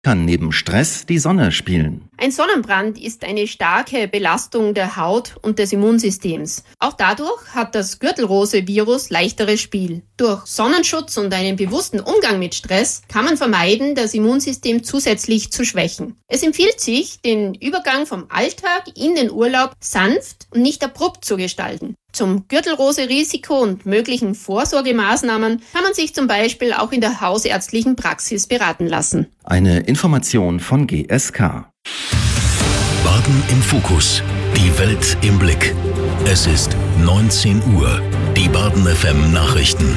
kann neben Stress die Sonne spielen. Ein Sonnenbrand ist eine starke Belastung der Haut und des Immunsystems. Auch dadurch hat das Gürtelrose-Virus leichteres Spiel. Durch Sonnenschutz und einen bewussten Umgang mit Stress kann man vermeiden, das Immunsystem zusätzlich zu schwächen. Es empfiehlt sich, den Übergang vom Alltag in den Urlaub sanft und nicht abrupt zu gestalten. Zum Gürtelrose-Risiko und möglichen Vorsorgemaßnahmen kann man sich zum Beispiel auch in der hausärztlichen Praxis beraten lassen. Eine Information von GSK. Baden im Fokus. Die Welt im Blick. Es ist 19 Uhr. Die Baden FM Nachrichten.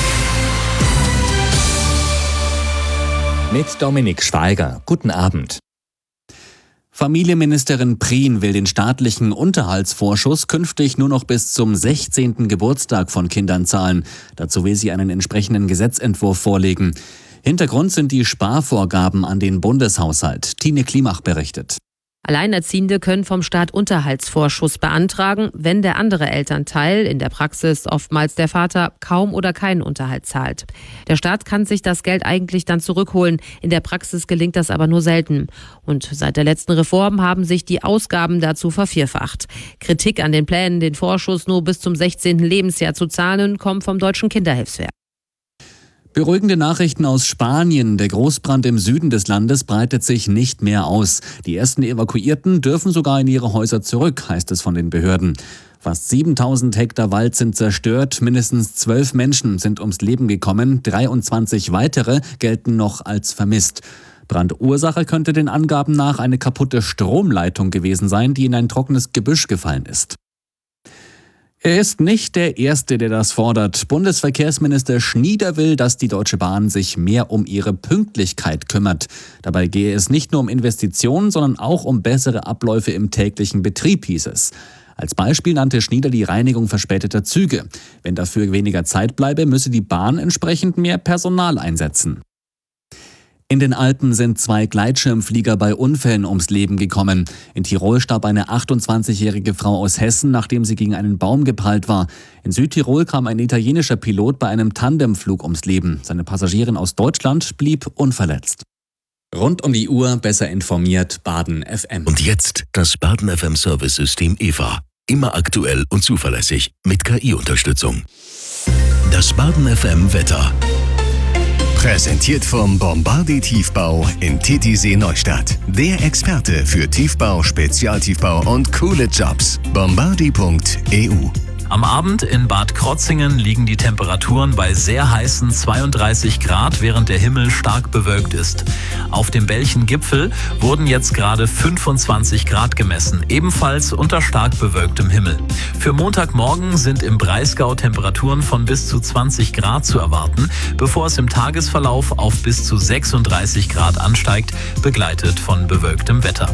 Mit Dominik Schweiger. Guten Abend. Familienministerin Prien will den staatlichen Unterhaltsvorschuss künftig nur noch bis zum 16. Geburtstag von Kindern zahlen. Dazu will sie einen entsprechenden Gesetzentwurf vorlegen. Hintergrund sind die Sparvorgaben an den Bundeshaushalt. Tine Klimach berichtet. Alleinerziehende können vom Staat Unterhaltsvorschuss beantragen, wenn der andere Elternteil, in der Praxis oftmals der Vater, kaum oder keinen Unterhalt zahlt. Der Staat kann sich das Geld eigentlich dann zurückholen. In der Praxis gelingt das aber nur selten. Und seit der letzten Reform haben sich die Ausgaben dazu vervierfacht. Kritik an den Plänen, den Vorschuss nur bis zum 16. Lebensjahr zu zahlen, kommt vom Deutschen Kinderhilfswerk. Beruhigende Nachrichten aus Spanien. Der Großbrand im Süden des Landes breitet sich nicht mehr aus. Die ersten Evakuierten dürfen sogar in ihre Häuser zurück, heißt es von den Behörden. Fast 7000 Hektar Wald sind zerstört, mindestens 12 Menschen sind ums Leben gekommen, 23 weitere gelten noch als vermisst. Brandursache könnte den Angaben nach eine kaputte Stromleitung gewesen sein, die in ein trockenes Gebüsch gefallen ist. Er ist nicht der Erste, der das fordert. Bundesverkehrsminister Schnieder will, dass die Deutsche Bahn sich mehr um ihre Pünktlichkeit kümmert. Dabei gehe es nicht nur um Investitionen, sondern auch um bessere Abläufe im täglichen Betrieb, hieß es. Als Beispiel nannte Schnieder die Reinigung verspäteter Züge. Wenn dafür weniger Zeit bleibe, müsse die Bahn entsprechend mehr Personal einsetzen. In den Alpen sind 2 Gleitschirmflieger bei Unfällen ums Leben gekommen. In Tirol starb eine 28-jährige Frau aus Hessen, nachdem sie gegen einen Baum geprallt war. In Südtirol kam ein italienischer Pilot bei einem Tandemflug ums Leben. Seine Passagierin aus Deutschland blieb unverletzt. Rund um die Uhr besser informiert, Baden FM. Und jetzt das Baden FM Service-System EVA. Immer aktuell und zuverlässig mit KI-Unterstützung. Das Baden FM Wetter. Präsentiert vom Bombardier Tiefbau in Titisee Neustadt. Der Experte für Tiefbau, Spezialtiefbau und coole Jobs. Bombardier.eu. Am Abend in Bad Krotzingen liegen die Temperaturen bei sehr heißen 32 Grad, während der Himmel stark bewölkt ist. Auf dem Belchen-Gipfel wurden jetzt gerade 25 Grad gemessen, ebenfalls unter stark bewölktem Himmel. Für Montagmorgen sind im Breisgau Temperaturen von bis zu 20 Grad zu erwarten, bevor es im Tagesverlauf auf bis zu 36 Grad ansteigt, begleitet von bewölktem Wetter.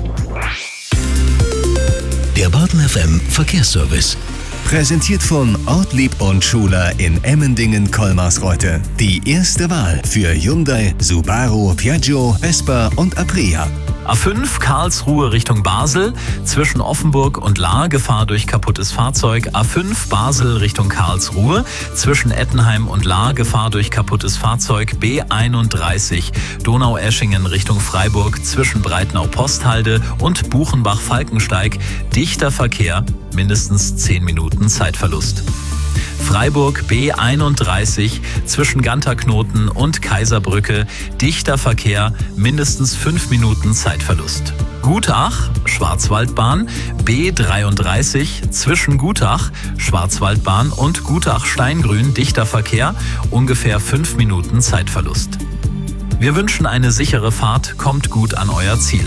Der Baden FM Verkehrsservice. Präsentiert von Ortlieb und Schuler in Emmendingen-Kolmarsreuth. Die erste Wahl für Hyundai, Subaru, Piaggio, Vespa und Aprilia. A5 Karlsruhe Richtung Basel, zwischen Offenburg und Lahr Gefahr durch kaputtes Fahrzeug. A5 Basel Richtung Karlsruhe, zwischen Ettenheim und Lahr Gefahr durch kaputtes Fahrzeug. B31 Donaueschingen Richtung Freiburg, zwischen Breitnau-Posthalde und Buchenbach-Falkensteig. Dichter Verkehr, mindestens 10 Minuten Zeitverlust. Freiburg B31 zwischen Ganterknoten und Kaiserbrücke, dichter Verkehr, mindestens 5 Minuten Zeitverlust. Gutach, Schwarzwaldbahn, B33 zwischen Gutach, Schwarzwaldbahn und Gutach-Steingrün, dichter Verkehr, ungefähr 5 Minuten Zeitverlust. Wir wünschen eine sichere Fahrt, kommt gut an euer Ziel.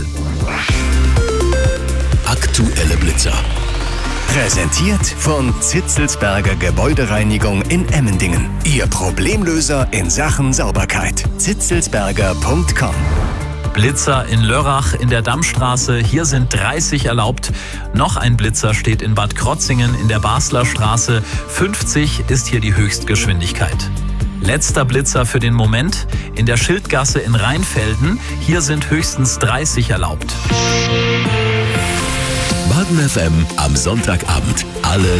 Aktuelle Blitzer. Präsentiert von Zitzelsberger Gebäudereinigung in Emmendingen. Ihr Problemlöser in Sachen Sauberkeit. zitzelsberger.com. Blitzer in Lörrach in der Dammstraße, hier sind 30 erlaubt. Noch ein Blitzer steht in Bad Krotzingen in der Basler Straße. 50 ist hier die Höchstgeschwindigkeit. Letzter Blitzer für den Moment in der Schildgasse in Rheinfelden. Hier sind höchstens 30 erlaubt. Baden FM am Sonntagabend. Alle